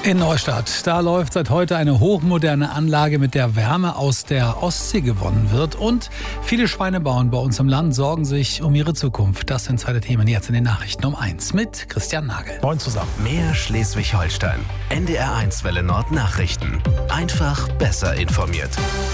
In Neustadt, da läuft seit heute eine hochmoderne Anlage, mit der Wärme aus der Ostsee gewonnen wird. Und viele Schweinebauern bei uns im Land sorgen sich um ihre Zukunft. Das sind zwei Themen jetzt in den Nachrichten um 1 mit Christian Nagel. Moin zusammen. Mehr Schleswig-Holstein. NDR1 Welle Nord Nachrichten. Einfach besser informiert.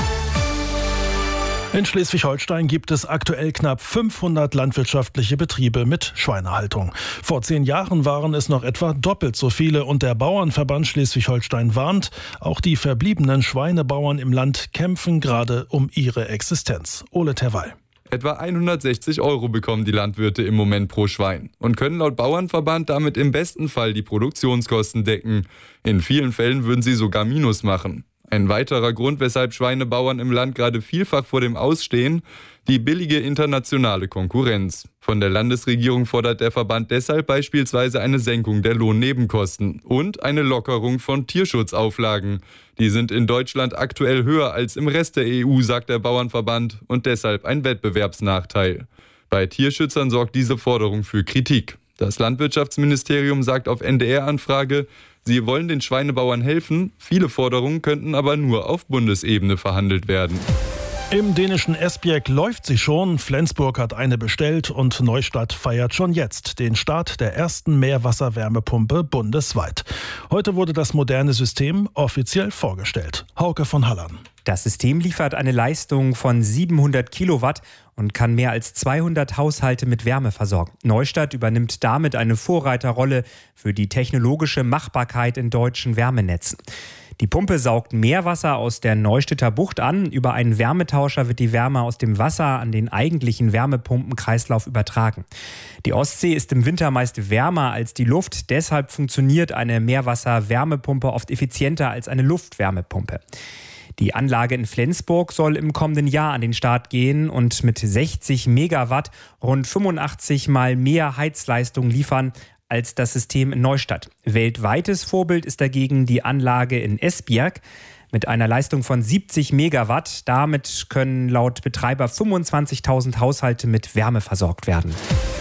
In Schleswig-Holstein gibt es aktuell knapp 500 landwirtschaftliche Betriebe mit Schweinehaltung. Vor 10 Jahren waren es noch etwa doppelt so viele und der Bauernverband Schleswig-Holstein warnt, auch die verbliebenen Schweinebauern im Land kämpfen gerade um ihre Existenz. Ole Terwey. Etwa 160 € bekommen die Landwirte im Moment pro Schwein und können laut Bauernverband damit im besten Fall die Produktionskosten decken. In vielen Fällen würden sie sogar Minus machen. Ein weiterer Grund, weshalb Schweinebauern im Land gerade vielfach vor dem Ausstehen, die billige internationale Konkurrenz. Von der Landesregierung fordert der Verband deshalb beispielsweise eine Senkung der Lohnnebenkosten und eine Lockerung von Tierschutzauflagen. Die sind in Deutschland aktuell höher als im Rest der EU, sagt der Bauernverband, und deshalb ein Wettbewerbsnachteil. Bei Tierschützern sorgt diese Forderung für Kritik. Das Landwirtschaftsministerium sagt auf NDR-Anfrage, sie wollen den Schweinebauern helfen, viele Forderungen könnten aber nur auf Bundesebene verhandelt werden. Im dänischen Esbjerg läuft sie schon. Flensburg hat eine bestellt und Neustadt feiert schon jetzt den Start der ersten Meerwasserwärmepumpe bundesweit. Heute wurde das moderne System offiziell vorgestellt. Hauke von Hallern. Das System liefert eine Leistung von 700 Kilowatt und kann mehr als 200 Haushalte mit Wärme versorgen. Neustadt übernimmt damit eine Vorreiterrolle für die technologische Machbarkeit in deutschen Wärmenetzen. Die Pumpe saugt Meerwasser aus der Neustädter Bucht an. Über einen Wärmetauscher wird die Wärme aus dem Wasser an den eigentlichen Wärmepumpenkreislauf übertragen. Die Ostsee ist im Winter meist wärmer als die Luft. Deshalb funktioniert eine Meerwasserwärmepumpe oft effizienter als eine Luftwärmepumpe. Die Anlage in Flensburg soll im kommenden Jahr an den Start gehen und mit 60 Megawatt rund 85 Mal mehr Heizleistung liefern als das System in Neustadt. Weltweites Vorbild ist dagegen die Anlage in Esbjerg mit einer Leistung von 70 Megawatt. Damit können laut Betreiber 25.000 Haushalte mit Wärme versorgt werden.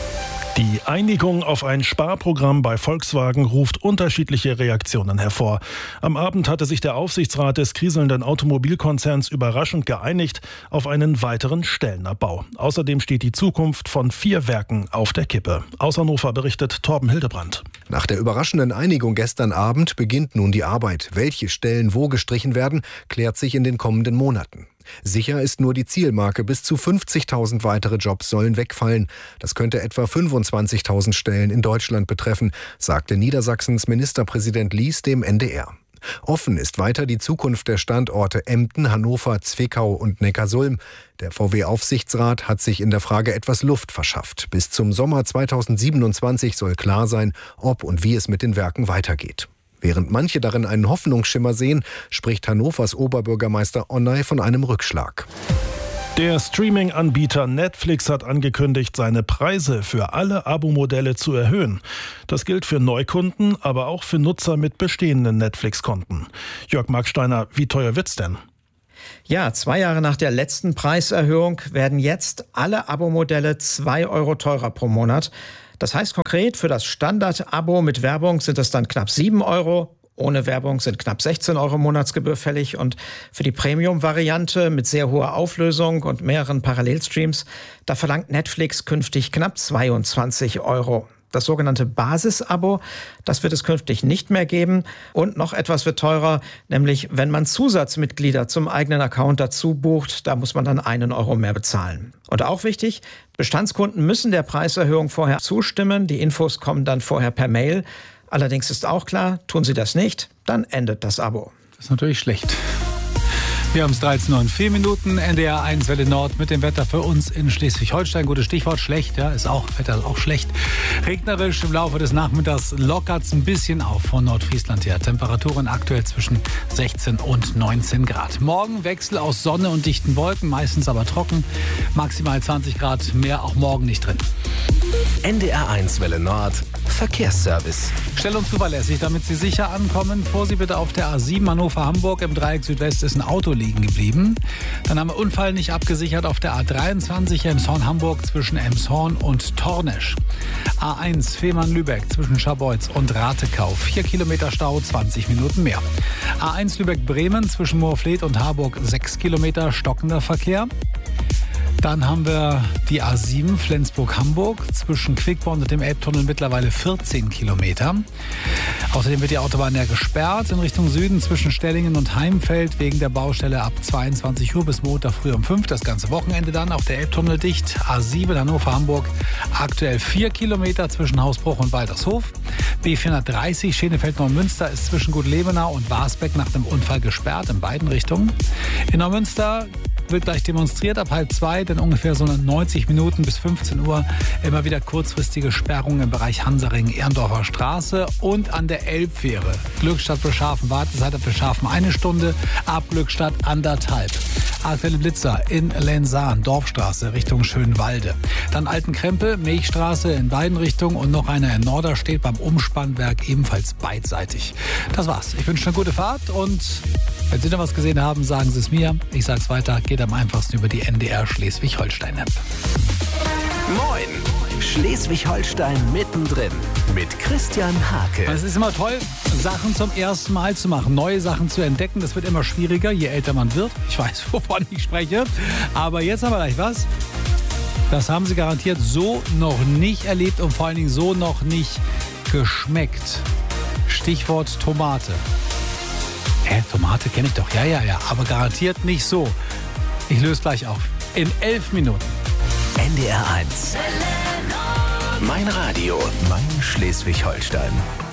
Die Einigung auf ein Sparprogramm bei Volkswagen ruft unterschiedliche Reaktionen hervor. Am Abend hatte sich der Aufsichtsrat des kriselnden Automobilkonzerns überraschend geeinigt auf einen weiteren Stellenabbau. Außerdem steht die Zukunft von 4 Werken auf der Kippe. Aus Hannover berichtet Torben Hildebrandt. Nach der überraschenden Einigung gestern Abend beginnt nun die Arbeit. Welche Stellen wo gestrichen werden, klärt sich in den kommenden Monaten. Sicher ist nur die Zielmarke. Bis zu 50.000 weitere Jobs sollen wegfallen. Das könnte etwa 25.000 Stellen in Deutschland betreffen, sagte Niedersachsens Ministerpräsident Lies dem NDR. Offen ist weiter die Zukunft der Standorte Emden, Hannover, Zwickau und Neckarsulm. Der VW-Aufsichtsrat hat sich in der Frage etwas Luft verschafft. Bis zum Sommer 2027 soll klar sein, ob und wie es mit den Werken weitergeht. Während manche darin einen Hoffnungsschimmer sehen, spricht Hannovers Oberbürgermeister Onnay von einem Rückschlag. Der Streaming-Anbieter Netflix hat angekündigt, seine Preise für alle Abo-Modelle zu erhöhen. Das gilt für Neukunden, aber auch für Nutzer mit bestehenden Netflix-Konten. Jörg Marksteiner, wie teuer wird's denn? Ja, 2 Jahre nach der letzten Preiserhöhung werden jetzt alle Abo-Modelle 2 € teurer pro Monat. Das heißt konkret, für das Standard-Abo mit Werbung sind es dann knapp 7 €. Ohne Werbung sind knapp 16 € Monatsgebühr fällig. Und für die Premium-Variante mit sehr hoher Auflösung und mehreren Parallelstreams, da verlangt Netflix künftig knapp 22 €. Das sogenannte Basis-Abo, das wird es künftig nicht mehr geben. Und noch etwas wird teurer, nämlich wenn man Zusatzmitglieder zum eigenen Account dazu bucht, da muss man dann 1 € mehr bezahlen. Und auch wichtig, Bestandskunden müssen der Preiserhöhung vorher zustimmen. Die Infos kommen dann vorher per Mail. Allerdings ist auch klar, tun sie das nicht, dann endet das Abo. Das ist natürlich schlecht. Wir haben es 13:04, NDR1 Welle Nord mit dem Wetter für uns in Schleswig-Holstein. Gutes Stichwort, schlecht, ja, Wetter ist auch schlecht. Regnerisch im Laufe des Nachmittags lockert es ein bisschen auf von Nordfriesland her. Temperaturen aktuell zwischen 16 und 19 Grad. Morgen Wechsel aus Sonne und dichten Wolken, meistens aber trocken. Maximal 20 Grad, mehr auch morgen nicht drin. NDR1 Welle Nord. Verkehrsservice. Schnell und zuverlässig, damit Sie sicher ankommen. Vorsicht bitte auf der A7 Hannover-Hamburg. Im Dreieck Südwest ist ein Auto liegen geblieben. Dann haben wir Unfall nicht abgesichert auf der A23 Elmshorn-Hamburg zwischen Elmshorn und Tornesch. A1 Fehmarn-Lübeck zwischen Scharbeutz und Ratekau. 4 Kilometer Stau, 20 Minuten mehr. A1 Lübeck-Bremen zwischen Moorfleet und Harburg 6 Kilometer stockender Verkehr. Dann haben wir die A7 Flensburg-Hamburg zwischen Quickborn und dem Elbtunnel mittlerweile 14 Kilometer. Außerdem wird die Autobahn ja gesperrt in Richtung Süden zwischen Stellingen und Heimfeld wegen der Baustelle ab 22 Uhr bis Montag früh um 5. Das ganze Wochenende dann auch der Elbtunnel dicht. A7 Hannover-Hamburg aktuell 4 Kilometer zwischen Hausbruch und Waltershof. B430 Schenefeld-Neumünster ist zwischen Gut-Lebenau und Warsbeck nach dem Unfall gesperrt in beiden Richtungen. In Neumünster wird gleich demonstriert ab 1:30, denn ungefähr so 90 Minuten bis 15 Uhr immer wieder kurzfristige Sperrungen im Bereich Hansaring, Ehrendorfer Straße und an der Elbfähre. Glückstadt Beschafen, Wartezeit ab Beschafen 1 Stunde, ab Glückstadt 1,5. Aktuelle Blitzer in Lensahn, Dorfstraße Richtung Schönwalde. Dann Altenkrempe, Milchstraße in beiden Richtungen und noch einer in Norderstedt beim Umspannwerk ebenfalls beidseitig. Das war's. Ich wünsche eine gute Fahrt und wenn Sie noch was gesehen haben, sagen Sie es mir. Ich sage es weiter, geht am einfachsten über die NDR Schleswig-Holstein-App. Moin! Schleswig-Holstein mittendrin mit Christian Hake. Es ist immer toll, Sachen zum ersten Mal zu machen, neue Sachen zu entdecken. Das wird immer schwieriger, je älter man wird. Ich weiß, wovon ich spreche. Aber jetzt haben wir gleich was. Das haben Sie garantiert so noch nicht erlebt und vor allen Dingen so noch nicht geschmeckt. Stichwort Tomate. Tomate kenne ich doch. Ja. Aber garantiert nicht so. Ich löse gleich auf. In 11 Minuten. NDR1. Mein Radio. Mein Schleswig-Holstein.